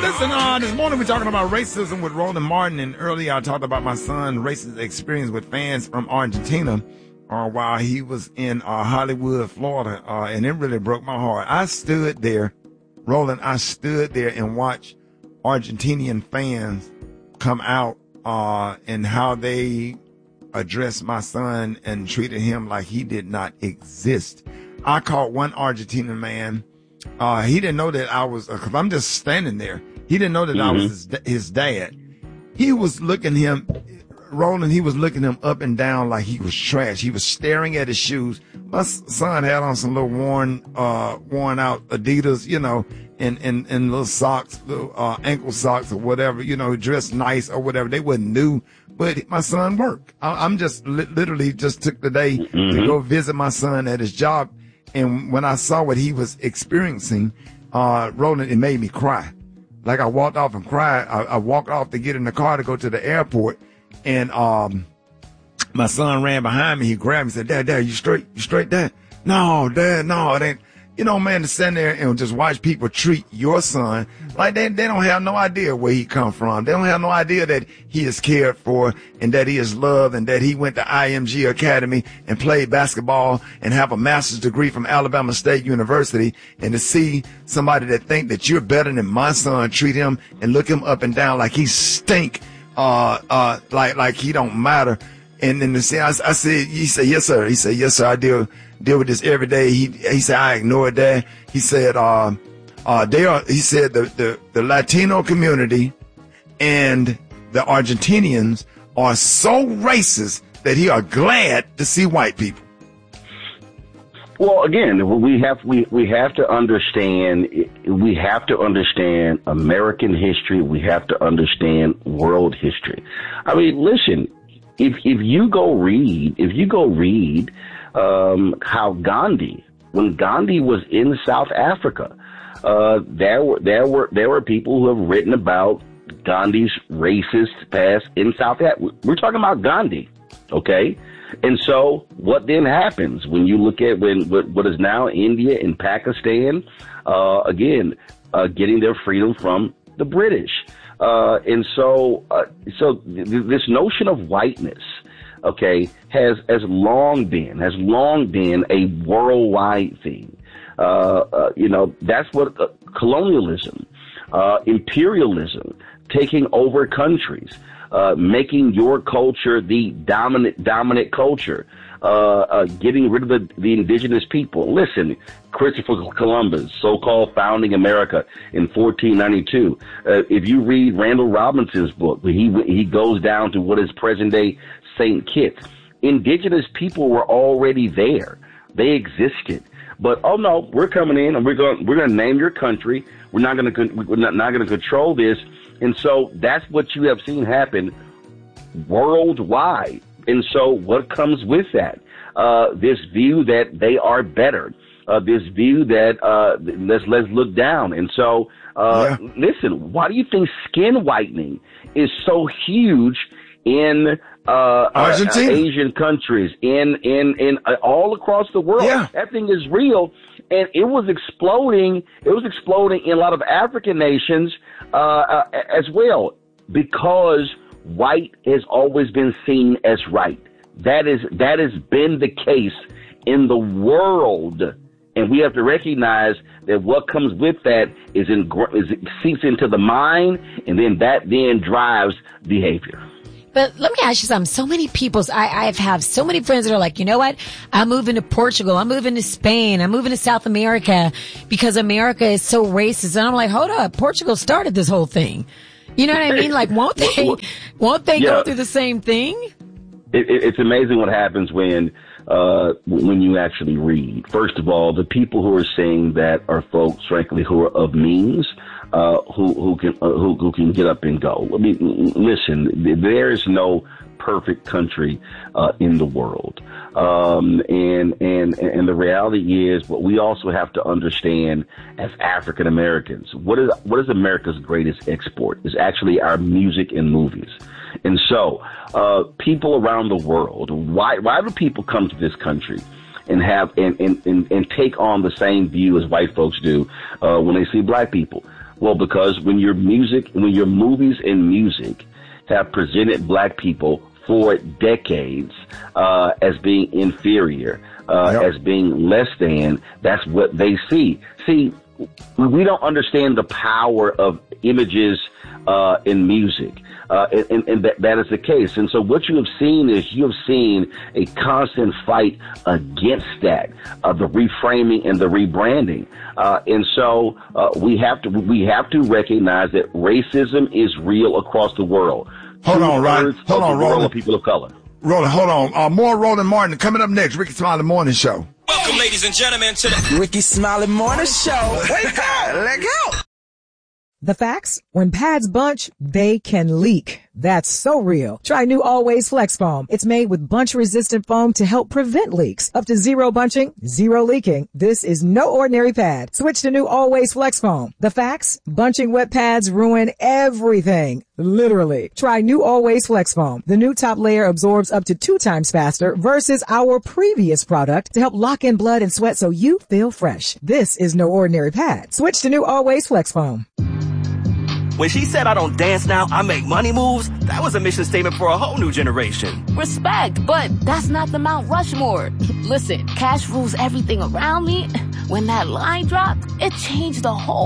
Listen, this morning we're talking about racism with Roland Martin, and earlier I talked about my son's racist experience with fans from Argentina while he was in Hollywood, Florida, and it really broke my heart. I stood there, Roland, and watched Argentinian fans come out and how they addressed my son and treated him like he did not exist. I caught one Argentinian man. He didn't know that I was, because I'm just standing there. He didn't know that I was his dad. He was looking him, Roland, he was looking him up and down like he was trash. He was staring at his shoes. My son had on some little worn out Adidas, you know, and little socks, little ankle socks or whatever, you know, dressed nice or whatever. They wasn't new, but my son worked. I'm just literally just took the day to go visit my son at his job. And when I saw what he was experiencing, Roland, it made me cry. Like I walked off and cried. I walked off to get in the car to go to the airport. And my son ran behind me. He grabbed me and said, Dad, you straight? You straight, Dad? No, Dad, no, it ain't. You know, man, to stand there and just watch people treat your son like they don't have no idea where he come from. They don't have no idea that he is cared for and that he is loved and that he went to IMG Academy and played basketball and have a master's degree from Alabama State University. And to see somebody that think that you're better than my son treat him and look him up and down like he stink, like he don't matter. And then I said, he said, yes, sir. He said, yes, sir. I deal with this every day. He said, I ignored that. He said, he said the Latino community and the Argentinians are so racist that he are glad to see white people. Well, again, we have to understand American history. We have to understand world history. I mean, listen, if you go read how when Gandhi was in South Africa, there were people who have written about Gandhi's racist past in South Africa. We're talking about Gandhi, okay? And so what then happens when you look at what is now India and Pakistan, getting their freedom from the British. And so this notion of whiteness, okay, has long been a worldwide thing. That's what colonialism, imperialism, taking over countries, making your culture the dominant culture, getting rid of the indigenous people. Listen, Christopher Columbus, so-called founding America in 1492. If you read Randall Robinson's book, he goes down to what is present-day St. Kitts. Indigenous people were already there. They existed. But oh no, we're coming in and we're going to name your country. We're not going to control this. And so that's what you have seen happen worldwide. And so what comes with that? This view that they are better. This view that let's look down. And so listen, why do you think skin whitening is so huge in Argentina, Asian countries, in all across the world? Yeah. That thing is real, and it was exploding. It was exploding in a lot of African nations as well, because white has always been seen as right. That has been the case in the world, and we have to recognize that what comes with that is it seeps into the mind, and then that drives behavior. But let me ask you something. So many people, I have so many friends that are like, you know what? I'm moving to Portugal. I'm moving to Spain. I'm moving to South America because America is so racist. And I'm like, hold up. Portugal started this whole thing. You know what I mean? Like, won't they go through the same thing? It's amazing what happens when you actually read. First of all, the people who are saying that are folks, frankly, who are of means, who can get up and go. I mean, listen, there is no perfect country in the world, and the reality is, what we also have to understand as African Americans, what is America's greatest export is actually our music and movies. And so, people around the world, why do people come to this country and have and take on the same view as white folks do when they see black people? Well, because when your movies and music have presented black people for decades as being inferior, as being less than, that's what they see. See, we don't understand the power of images in music. And that is the case. And so what you have seen is a constant fight against that, the reframing and the rebranding. And so we have to recognize that racism is real across the world. Hold on, Roland. Hold on, Roland. People of color. Roland, hold on. More Roland Martin coming up next. Ricky Smiley Morning Show. Welcome, ladies and gentlemen, to the Ricky Smiley Morning Show. Wake up, let go. The facts? When pads bunch, they can leak. That's so real. Try new Always Flex Foam. It's made with bunch-resistant foam to help prevent leaks. Up to zero bunching, zero leaking. This is no ordinary pad. Switch to new Always Flex Foam. The facts? Bunching wet pads ruin everything. Literally. Try new Always Flex Foam. The new top layer absorbs up to 2 times faster versus our previous product to help lock in blood and sweat so you feel fresh. This is no ordinary pad. Switch to new Always Flex Foam. When she said I don't dance now, I make money moves, that was a mission statement for a whole new generation. Respect, but that's not the Mount Rushmore. Listen, cash rules everything around me. When that line dropped, it changed the whole